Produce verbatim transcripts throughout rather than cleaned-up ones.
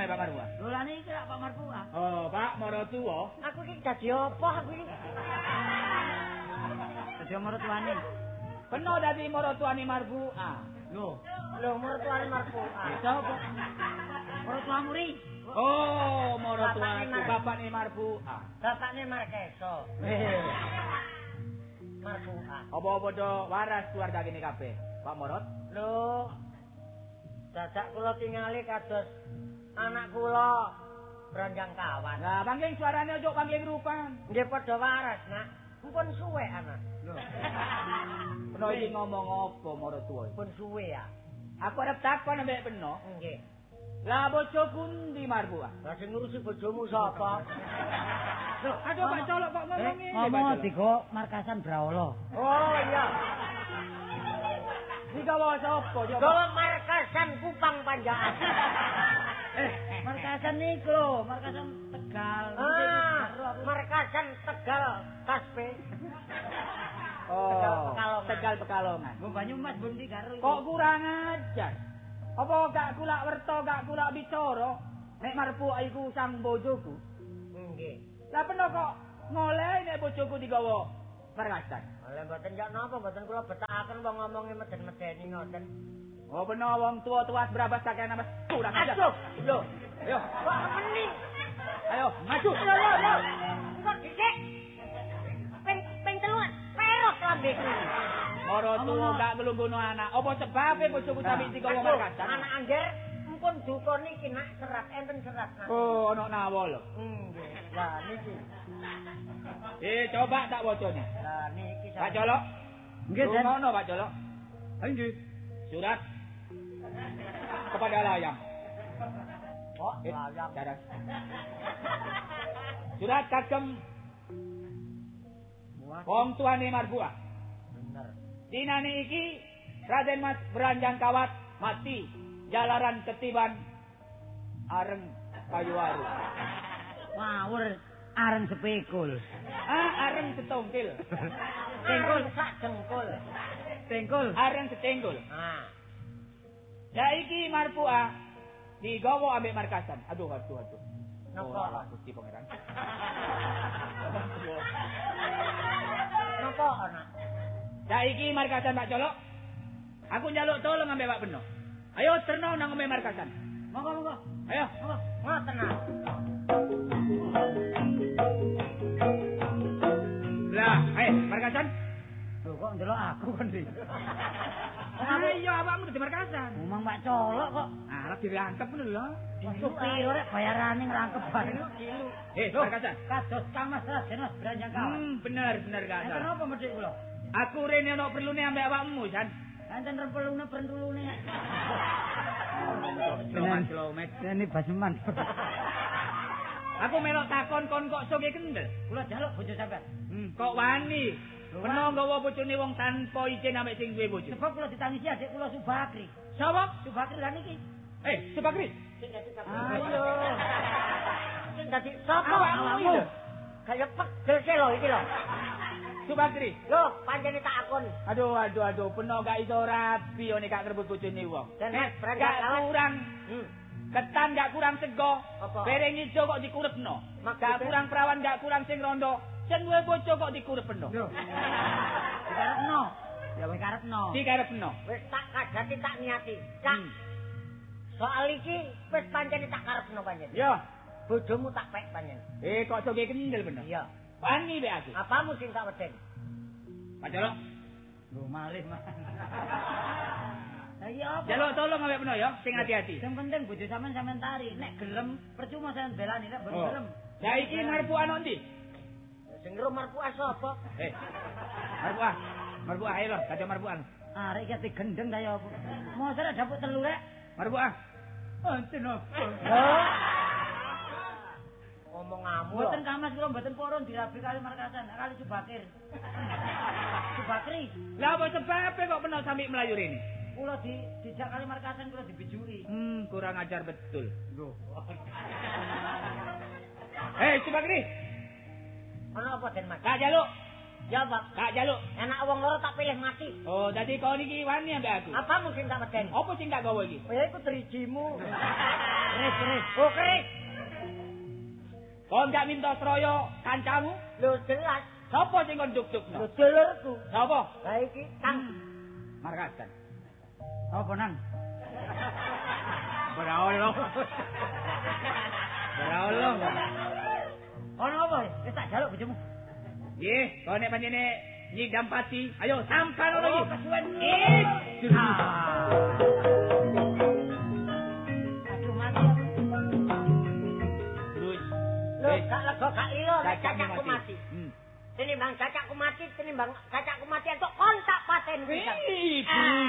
ambek Pak Marbuah? Lho lah niki lak Pak Marbuah. Oh, Pak Maratuwa. Aku iki dadi apa aku iki? Dadi maratuane. Peno dadi maratuane Marbuah. Lho, Lho mertuane Marbuah. Sapa? maratuamu ri. Oh, maratuaku, bapakne Marbuah. Bapakne Markeso. Marbuah. Apa padha waras keluarga kene kabeh, Pak Morot? Lho. Dadak kula tingali kados anak kula branjang kawan. Lah, pangling suarane ojo pangling rupan. Nggih padha waras, Nak. Mumpun suwe anak. Lho. Peno iki ngomong apa maratuwa? Pun suwe ya. Aku arep takon ambek Peno. Nggih. Lah bojoku ndi Marbuah? Lah sing ngurusi bojomu sapa? Loh, aduh Pak Colok kok ngomong ngene. Ngomong digo markasan Braolo. Oh iya. Digawa sapa? Gawa markasan Kupang Panjaan. Eh, markasan niku lho, markasan Tegal. Ah, markasan Tegal Kaspe. Oh, Tegal Pekalongan. Tegal Pekalongan. Mbok Banyumas bundi karo iki. Kok kurang ajar? Apa gak kulak werta, gak kulak bicara? Nek Marbuah iku sang bojoku. Nggih. Lah peno kok ngolehi nek bojoku digawa markasan. Oleh mboten jak napa mboten kula betakaken wong ngomongi meden-medeni ngoten. Oh bener wong tua-tua berabas kakean apa kurang ajar. Aduh, lho. Ayo, Kok meni? ayo maju. Lho lho lho. Kok dhisik? Ping ping teluan. Perot lambeku. Ora tuwa gak nglungguhno anak. Apa sebabe bojoku sampe digawa markasan? Anak angger mpun duka niki nak serat enten serat nak. Oh, ana nawa lho. Nggih. Lah niki. Eh, coba tak wacane. Lah niki Pak Colok. Nggih, Den. Ngono Pak Colok. Nggih. Surat kepada layang. Oh, Eh, layang. daras. Surat kagem wong tuane Marbuah. Bener. Dinane iki Raden Mas Beranjang Kawat mati jalaran ketiban areng kayu aru. Ngawur areng sepikul. Ah, areng setongkil. Tengkul sak jengkul. Tengkul. Areng setenggul. Ah. Saiki Marbuah digawa ambek markasan. Aduh, aduh, aduh. Napa? Oh, Gusti Pangeran. Napa anak? Saiki markasan Pak Colok. Aku njaluk tolong ambek Pak Beno. Ayo terno nang ambek markasan. Monggo monggo. Ayo. Monggo. Ngoten nak. Lah, ayo markasan. Lho kok ndelok aku kan iki. Ayo awakmu dadi markasan. Ngomong Pak Colok kok. Arep dirangkep ngono lho. Masuk piro rek bayarane ngrangkep bae. Eh, markasan. Kados Kang Mas Raden Mas Beranjang Kawan. Hmm, bener bener gak Enten salah. apa medhik kula? Aku rene ono perlune ambek awakmu, San. Enten repelune perentulune. Sloman slomet. Ini Basuman. Aku melok takon kon kok soge kendel. Kula jaluk bojo sampean. Hmm, kok wani? Peno nggawa bojone wong tanpa izin ambek sing duwe bojo. Sebab kula ditangisi adik kula Subakri. Sapa? Subakri lan iki. Eh, Subakri. Ayo. Sing dadi sapa Awakmu awakmu? lho. Kaya pegel ke lho iki lho. Subakri. Lho, pancene tak akon. Aduh, aduh, aduh, peno gak iso rabi nek gak ngerebut bojone wong. Dan Eh, Beranjang gak Kawan. kurang. Hmm. Ketan gak kurang sego. Apa? Bereng ijo kok dikurepno. Maksudnya? Gak kurang perawan, gak kurang sing rondo. Sing duwe bojo kok dikurepno. Lho. Dikarepno. Ya wis karepno. Dikarepno. Wis tak kadati tak niati. Cak. Hmm. Soal iki wis pancene tak karepno pancen. Yo. Bojomu tak pek pancen. Eh, kok soge kendel bener. Iya. Wani be aku. Apamu sing tak weden? Pak Colok. Lho malih Mas. Lah iya apa? Jaluk tolong ambek peno ya, sing hati-hati. Sing penting bojo sampean sampean tari. Nek gelem percuma sampean belani nek boten Oh. gelem. Saiki Marbuah ono ndi? Sing ngro Marbuah sapa? Eh. Marbuah. Marbuah ayo lho, kada Marbuah. Arek iki ati gendeng ta ya apa? Mosok ora dapuk telu rek. Marbuah. Anten apa? Ngomong ngamu. Mboten kamas kula mboten purun dirabi kali markasan, kali Subakir. Subakri. Lah apa sebabe kok peno sampe melayu rene? Kula di dijak kali markasan kula dibijuri. Hmm, kurang ajar betul. Lho. Eh, Subakri. Ono apa Den Mas? Kak jaluk. Ya, Pak. Kak jaluk. Enak wong loro tak pilih mati. Oh, dadi kau niki wani ambek aku. Apamu sing tak weden? Apa sing tak gawa iki? Ya iku drijimu. Keris, keris. Oh, keris. Kok ndak minta sroyo kancamu? Lho jelas. Sapa sing kon juk-jukno? Lho dulurku. Sapa? Lah iki Kang Markasan. apa nang? Ora Allah. Ora Allah. Ono apa? Wis tak jaluk bojomu. Nggih, kok nek panjene nyidam pati, ayo sampan ono iki. Kesuwen. Ih. Aduh mati. Terus. Lho gak lega gak ilo nek cacakku mati. Hmm. Tinimbang cacakku mati, tinimbang cacakku mati entuk kontak paten pisan. Wih,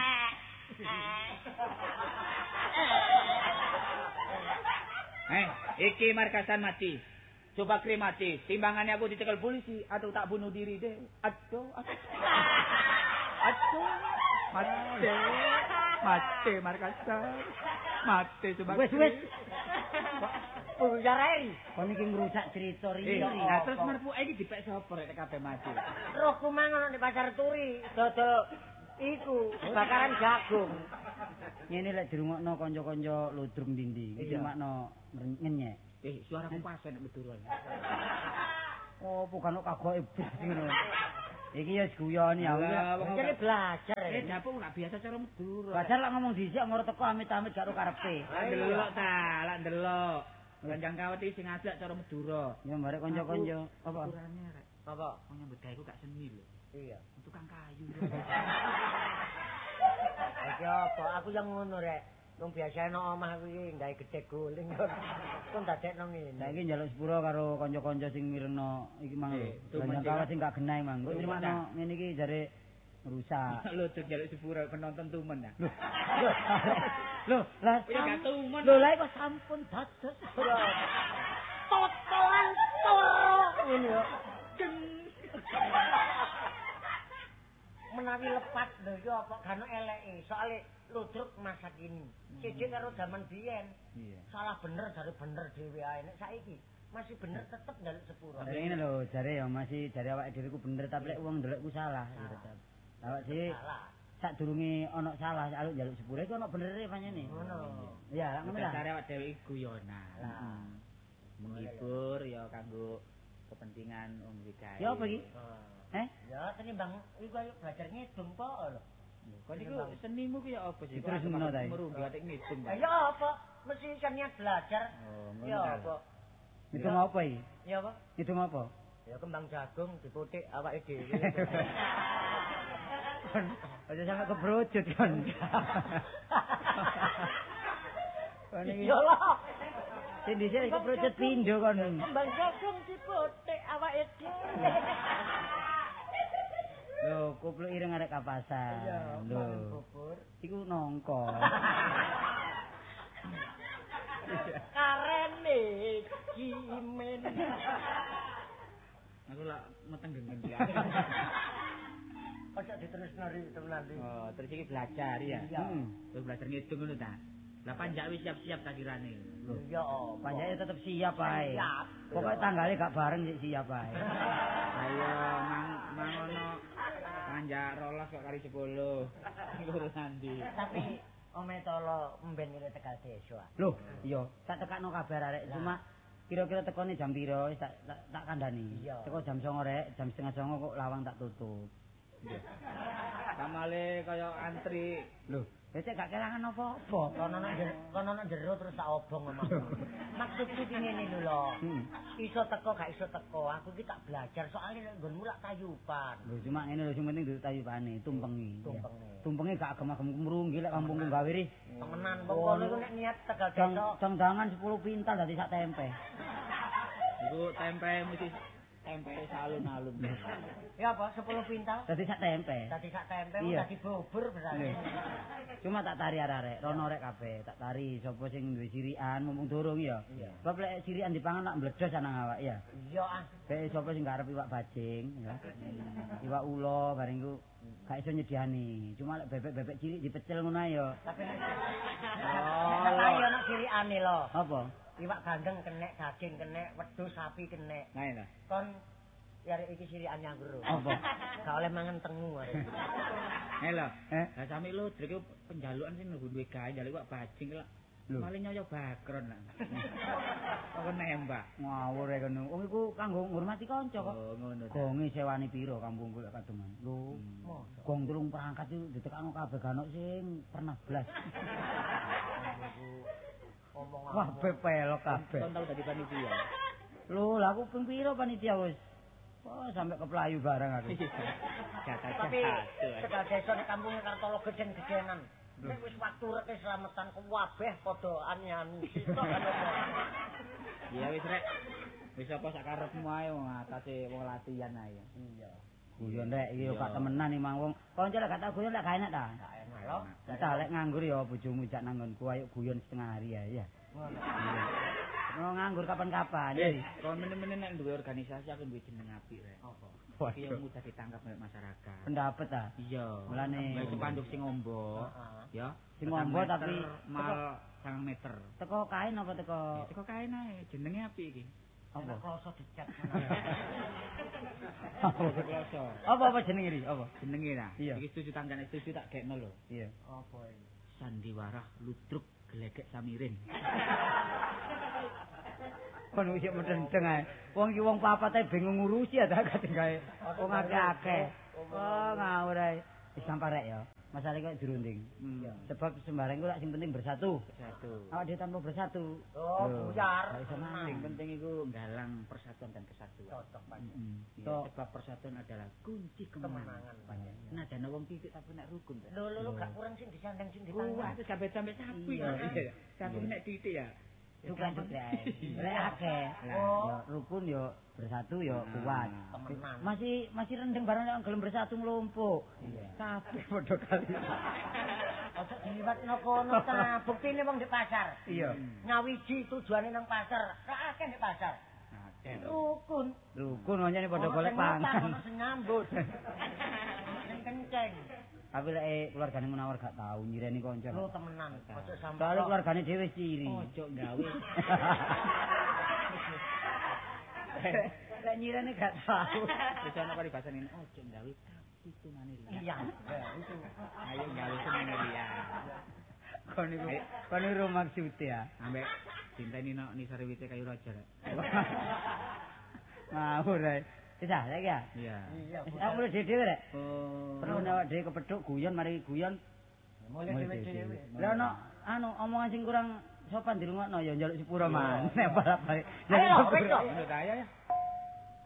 Eh, iki Markasan mati. Coba kremasi. Timbangannya aku dicekel polisi atau tak bunuh diri deh. Aduh, aduh. Aduh. Mati. Mati Markasan. Mati coba. Wes wes. Oh, jarai. Kon iki ngrusak cerita Eh, iki. nah terus merpu iki dipek sapa rek kabeh mati. Rohku mangan di pasar turi, dodol iku bakaran jagung. Ngene lek dirungokno kanca-kanca ludrung dindi, iki makno ngenyek. Eh, suaraku pas nek betulan. Oh, bukan kok kagoke blas ngono. Iki ya guyon ya. Jadi belajar. Eh, dapur ora biasa cara Madura. Belajar lak ngomong dhisik ngoro teko amit-amit karo karepe. Lah ndelok ta, lah ndelok. Kanjang kawet iki sing ajak cara Madura. Ya barek kanca-kanca apa? Ukurane rek. Apa? Wong nyambut gawe ku gak seni lho. Iya. Tukang kayu. Iki apa? Aku yang ngono rek. Wong biasa nang omah aku iki gawe gedhe guling. Kok dadekno ngene. Lah iki njaluk sepuro karo kanca-kanca sing mirengno iki mang lho. Eh, tuh Kanca menjadi- kawat sing gak genah mang. Kok Tuh, terima ngene iki jare rusak. Lho tuh jaluk sepuro penonton tumen dah. Loh, lah Ya gak tumen. Lho, lah kok sampun dados. Totolan toro ngene yo. Menawi lepat lho yo apa gano eleke. Soale ludruk masa kini. Siji karo zaman biyen. Iya. Salah bener jare bener dhewe ae. Nek saiki masih bener tetep njaluk sepuro. Tapi ngene lho, jare ya masih jare awake dhewe ku bener tapi lek wong ndelokku salah ya tetep. Awak dhewe Salah. sadurunge ana salah aluk njaluk sepuro iku ana benere pancene. Ngono. Iya, lak ngono ta. Dasare awak dhewe iki guyonan. Lah. Menghibur ya kanggo kepentingan wong iki. Ya apa iki? Eh? Ya tenimbang iku ayo belajar ngedung po lho. Kok niku senimu ki ya apa sih? Terus ngono ta, iki? Merunggu atik ngitung. Ya ya apa? Mesti kan niat belajar. Oh, ngono Ya ta. apa? Itu apa iki? Ya apa? Itu apa? Ya kembang jagung diputik awake dhewe. Kon aja sampe kebrojot kon. Kon iki Ya lah. sing dhisik kebrojot pindho kon. Kembang jagung diputik awake dhewe. Lho, kupluk ireng arek kapasan. Ya, Lho, bubur. iku nongko. Karene kimen. Aku lak meteng gengen dia. Ojo diterusno ri temenan ri. Oh, terus iki belajar ya. Iya. Hmm. Terus belajar ngitung ngono ta. Lah panjak wis siap-siap takirane. Ya apa? Panjake tetep siap ae. Siap. Pokoke tanggale gak bareng sik siap ae. Ayo mang mang ono panjak rolas kok kali sepuluh. Iku urusan ndi? Tapi ome tolo mben iki tegal desa. Loh, iya, tak tekakno kabar arek. Cuma kira-kira tekone jam piro wis tak tak, tak kandhani. Iya. Teko jam songo rek, jam setengah songo kok lawang tak tutup. Kamale kaya antri. Loh, wis gak kelangan apa-apa. Kono nang jero, kono nang jero terus tak obong omah. Maksudku iki ngene lho lho. Hmm. Iso teko gak iso teko, aku iki tak belajar soalnya nek nggonmu lak tayuban. Lho, cuma ngene lho sing penting dudu tayubane, tumpengi. Tumpengi. Tumpengi gak agem-agem kumrunggi lek kampungku gawe ri. Temenan wong kono iku nek niat tegal Jang desa. jangan sepuluh pintal dadi sak tempe. Iku tempe mesti tempe salun-alun. Ya apa sepuluh pintal? Dadi sak tempe. Dadi sak tempe Iya. dadi bubur berarti. Iya. Cuma tak tari arek, rono rek kabeh, tak tari sapa sing duwe sirikan mumpung durung ya. Iya. Sebab lek sirikan dipangan lak mbledos nang awak ya. Iya ah. Kayak sapa sing gak arep iwak bajing ya. Iwak ulo bareng iku gak iso nyediani. Cuma lek bebek-bebek cilik dipecel ngono ae ya. Tapi nek Oh. Nek yo nek sirikane lho. Apa? Iwak gandeng kenek, daging kenek, wedhus sapi kenek. Nah, nah. Kon ya iki sirikan nyanggur. Apa? Gak oleh mangan tengu arek. Eh lho, Eh? lah sami lu drek penjalukan sing nunggu duwe gawe njaluk kok bajing lah. Lho. Malah nyoyo bakron lah. Kok nembak. Ngawur e kono. Wong iku kanggo ngurmati kanca kok. Oh, ngono ta. Gonge sewani piro kampungku lek kademen. Lho, Hmm. gong tulung perangkat itu ditekakno kabeh ganok sing pernah blas. Ngomong Wah, bepelok kabeh. Kon tau dadi panitia. Lho, lah aku ping piro panitia wis. Oh, sampai ke Pelayu bareng aku. Jatah tapi tegal desa nek kampunge Kartolo geden-gedenan. Nek wis waktu rek slametan kuwabeh padha ani-ani sitok kan. Ya wis rek. Wis apa sak karepmu ae wong atase wong latihan ae. Iya. Guyon rek iki yo gak temenan iki mang wong. Kanca lek gak tau guyon lek gak enak ta. Gak enak lho. Kita lek nganggur ya bojomu jak nang nggonku ayo guyon setengah hari ya ya. Ngono nganggur kapan-kapan ya. Kon meneh-meneh nek duwe organisasi aku duwe jeneng apik rek. Apa? Iki yo mudah ditangkap oleh masyarakat. Pendapat ta. Iya. Mulane Baik sepanduk sing ombo. Heeh. Ya. Sing ombo Petang tapi meter mal sangang meter. teko kain apa teko Teko kae nae jenenge apik iki. Apa apa? kloso dicat. Kloso. Apa apa jenenge iki? Apa? Jenenge ta. Iya. Iki setuju tanggane setuju tak gekno lho. Iya. Apa iki? Sandiwara ludruk gelegek samirin. Kon wis medeng ae. Wong iki wong papat ae bingung ngurusi ada kadang gawe. Wong akeh-akeh. Oh, ngawur ae. Wis samparek ya. Masalah kok dirunding. Hmm. Sebab sembarang ku lak sing penting bersatu. Satu. Awak dhewe tanpa bersatu. Oh, Loh, buyar. gak iso menang. Sing penting iku galang persatuan dan kesatuan. Cocok banget. Mm. So, sebab persatuan adalah kunci kemenangan. Kemenangan. Nah, dana wong titik tapi nek rukun. Pak. Lho lho lho gak kurang sing disandang sing Wah, ditangkap. itu sampai sampai sapi. Iya. Iya. Sapi nek titik ya. Bukan juga. Lek akeh. Oh. Yo rukun yo bersatu yo Nah. kuat. Temenan. Masih masih rendeng barang nek gelem bersatu nglumpuk. Iya. Kabeh padha kali. Ojo diliwatno kono ta, buktine wong di pasar. Iya. Nyawiji tujuane nang pasar. Ra akeh di pasar. Nah, Rukun. Rukun pancene padha Ono golek sing ngutang, pangan. ono sing nyambut. Sing kenceng. Tapi lek eh, keluargane menawar gak tau nyireni kanca. Lu temenan. Ojo sampe. Soale keluargane dhewe wis ciri. ojo gawe. Lek nyireni gak tau. Wis ana paribasan ini ojo gawe tapi tunane liya. Iya, ya, itu. Ayo gawe tunane liya. Kon niku kon niku maksud ya. Ambek dinteni no Nisari Wite kayu raja rek. Ngawur ae. Wis ah lek ya. Iya. Iya. Wis aku mulai dhewe rek. Oh. Perlu nek dhewe kepethuk guyon mari guyon. Mulai dhewe-dhewe. Lah ono anu omongan sing kurang sopan dirungokno ya njaluk sepuro maneh balik. Ayo, wis, Menurut saya ya.